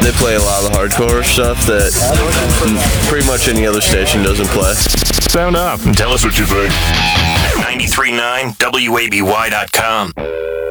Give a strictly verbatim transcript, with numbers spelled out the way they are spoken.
They play a lot of the hardcore stuff that pretty much any other station doesn't play. Sound up and tell us what you think. ninety-three point nine W A B Y dot com.